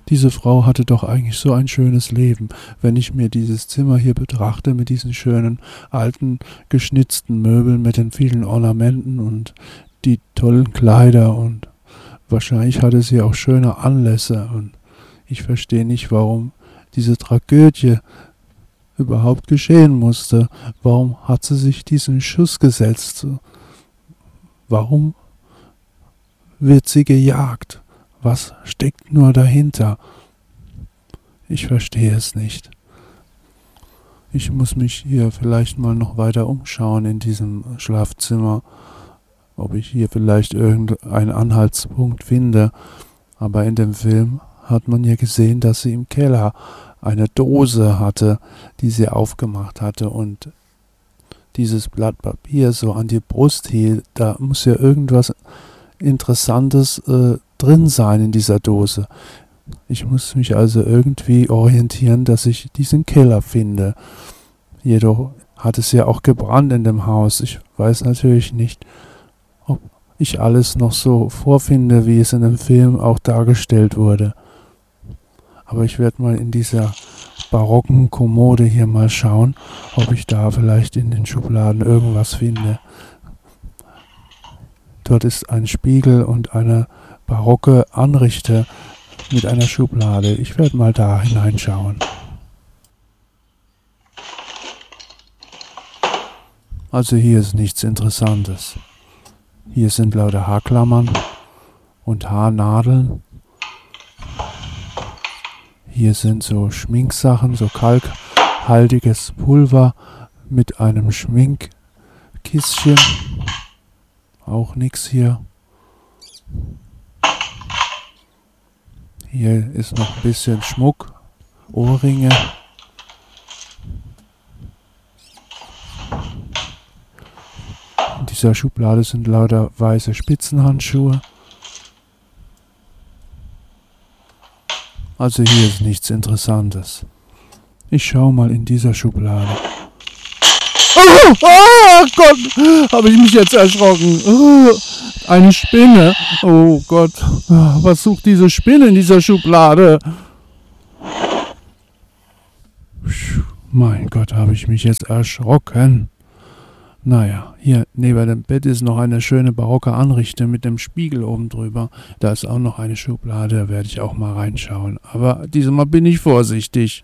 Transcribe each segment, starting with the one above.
Diese Frau hatte doch eigentlich so ein schönes Leben. Wenn ich mir dieses Zimmer hier betrachte mit diesen schönen alten geschnitzten Möbeln mit den vielen Ornamenten und die tollen Kleider, und wahrscheinlich hatte sie auch schöne Anlässe, und ich verstehe nicht, warum diese Tragödie überhaupt geschehen musste. Warum hat sie sich diesen Schuss gesetzt? Warum wird sie gejagt? Was steckt nur dahinter? Ich verstehe es nicht. Ich muss mich hier vielleicht mal noch weiter umschauen in diesem Schlafzimmer, ob ich hier vielleicht irgendeinen Anhaltspunkt finde. Aber in dem Film hat man ja gesehen, dass sie im Keller eine Dose hatte, die sie aufgemacht hatte und dieses Blatt Papier so an die Brust hielt. Da muss ja irgendwas Interessantes drin sein in dieser Dose. Ich muss mich also irgendwie orientieren, dass ich diesen Keller finde. Jedoch hat es ja auch gebrannt in dem Haus. Ich weiß natürlich nicht, ob ich alles noch so vorfinde, wie es in dem Film auch dargestellt wurde. Aber ich werde mal in dieser barocken Kommode hier mal schauen, ob ich da vielleicht in den Schubladen irgendwas finde. Dort ist ein Spiegel und eine barocke Anrichte mit einer Schublade. Ich werde mal da hineinschauen. Also hier ist nichts Interessantes. Hier sind lauter Haarklammern und Haarnadeln. Hier sind so Schminksachen, so kalkhaltiges Pulver mit einem Schminkkistchen. Auch nichts hier. Hier ist noch ein bisschen Schmuck, Ohrringe. In dieser Schublade sind lauter weiße Spitzenhandschuhe. Also hier ist nichts Interessantes. Ich schaue mal in dieser Schublade. Oh Gott, habe ich mich jetzt erschrocken. Eine Spinne. Oh Gott, was sucht diese Spinne in dieser Schublade? Mein Gott, habe ich mich jetzt erschrocken. Naja, hier neben dem Bett ist noch eine schöne barocke Anrichte mit dem Spiegel oben drüber. Da ist auch noch eine Schublade, da werde ich auch mal reinschauen. Aber diesmal bin ich vorsichtig.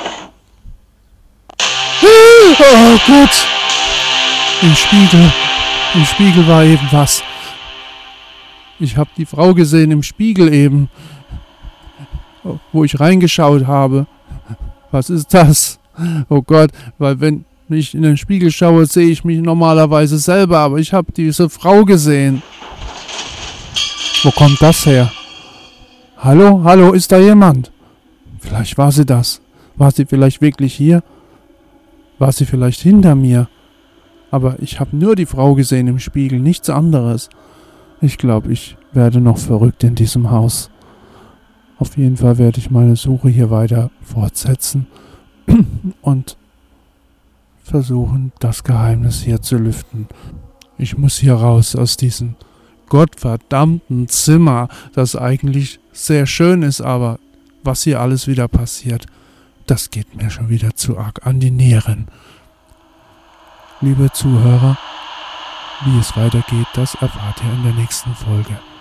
Oh Gott! Im Spiegel war eben was. Ich habe die Frau gesehen im Spiegel eben, wo ich reingeschaut habe. Was ist das? Oh Gott, weil wenn ich in den Spiegel schaue, sehe ich mich normalerweise selber, aber ich habe diese Frau gesehen. Wo kommt das her? Hallo, ist da jemand? Vielleicht war sie das. War sie vielleicht wirklich hier? War sie vielleicht hinter mir? Aber ich habe nur die Frau gesehen im Spiegel, nichts anderes. Ich glaube, ich werde noch verrückt in diesem Haus. Auf jeden Fall werde ich meine Suche hier weiter fortsetzen und versuchen, das Geheimnis hier zu lüften. Ich muss hier raus aus diesem gottverdammten Zimmer, das eigentlich sehr schön ist, aber was hier alles wieder passiert, das geht mir schon wieder zu arg an die Nieren. Liebe Zuhörer, wie es weitergeht, das erfahrt ihr in der nächsten Folge.